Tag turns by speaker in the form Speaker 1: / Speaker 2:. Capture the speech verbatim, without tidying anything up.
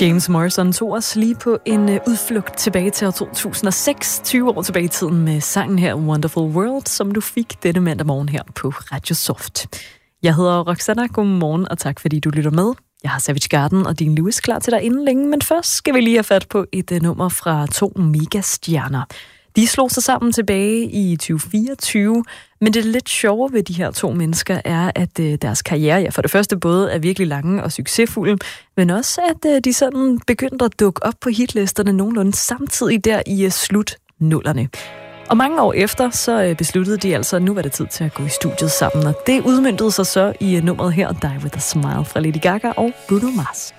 Speaker 1: James Morrison tog os lige på en uh, udflugt tilbage til år to tusind og seks, tyve år tilbage i tiden med sangen her Wonderful World, som du fik denne mandag morgen her på Radio Soft. Jeg hedder Roxanna, godmorgen og tak fordi du lytter med. Jeg har Savage Garden og Dean Lewis klar til dig inden længe, men først skal vi lige have fat på et uh, nummer fra to megastjerner. De slog sig sammen tilbage i tyve fireogtyve, men det lidt sjove ved de her to mennesker er, at øh, deres karriere, ja, for det første både er virkelig lange og succesfulde, men også at øh, de sådan begyndte at dukke op på hitlisterne nogenlunde samtidig der i øh, slut nullerne. Og mange år efter, så øh, besluttede de altså, at nu var det tid til at gå i studiet sammen, og det udmøntede sig så i øh, nummeret her, Die With A Smile fra Lady Gaga og Bruno Mars.